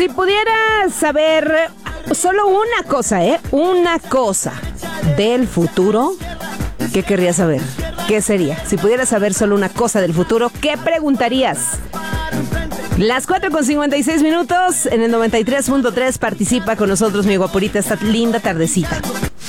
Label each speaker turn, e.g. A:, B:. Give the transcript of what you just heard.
A: Si pudieras saber solo una cosa, una cosa del futuro, ¿qué querrías saber? ¿Qué sería? Si pudieras saber solo una cosa del futuro, ¿qué preguntarías? Las 4:56 en el 93.3. Participa con nosotros, mi guapurita, esta linda tardecita.